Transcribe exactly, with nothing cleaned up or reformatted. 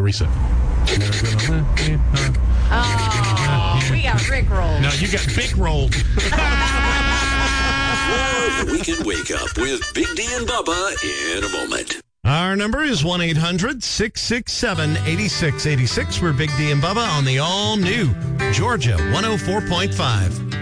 forty-seven. Oh, we got Rick rolled. No, you got Bic rolled. More Weekend Wake Up with Big D and Bubba in a moment. Our number is one eight hundred six six seven eight six eight six. We're Big D and Bubba on the all-new Georgia one oh four point five.